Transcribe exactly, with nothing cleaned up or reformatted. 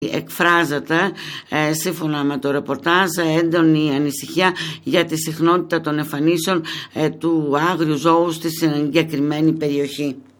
Εκφράζεται, ε, σύμφωνα με το ρεπορτάζ, έντονη ανησυχία για τη συχνότητα των εμφανίσεων ε, του άγριου ζώου στη συγκεκριμένη περιοχή.